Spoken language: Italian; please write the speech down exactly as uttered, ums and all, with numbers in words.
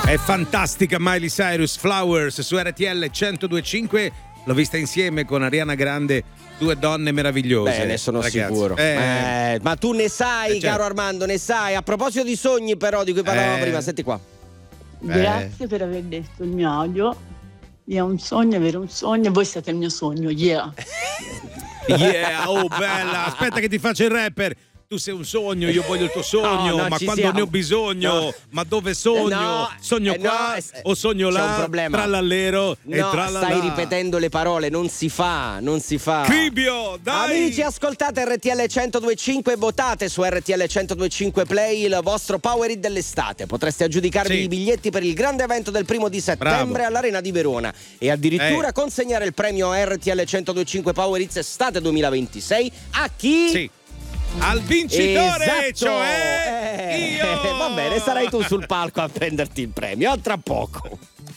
È fantastica Miley Cyrus, Flowers su R T L centodue e cinque. L'ho vista insieme con Ariana Grande, due donne meravigliose. Beh, ne sono ragazzi. sicuro. Eh. Eh, ma tu ne sai, Eh, certo. caro Armando, ne sai. A proposito di sogni, però, di cui parlavamo Eh. prima, senti qua. Grazie per aver detto il mio audio. Io ho un sogno, avere un sogno, voi siete il mio sogno, yeah. Yeah, oh bella, aspetta che ti faccio il rapper. Tu sei un sogno, io voglio il tuo sogno, No, non ma ci quando siamo. ne ho bisogno, No. ma dove sogno? No, Sogno eh, qua no, eh, o sogno c'è là? un problema. Tra l'allero e No, tra la stai ripetendo le parole, non si fa, non si fa. Cribio, dai! Amici, ascoltate R T L centodue e cinque e votate su R T L centodue e cinque Play il vostro Power Hit dell'estate. Potreste aggiudicarvi Sì. i biglietti per il grande evento del primo di settembre Bravo. all'Arena di Verona e addirittura Eh. consegnare il premio R T L centodue e cinque Power Hits estate duemilaventisei a chi? Sì. Al vincitore, Esatto. cioè Eh, io! Va bene, sarai tu sul palco a prenderti il premio. A tra poco.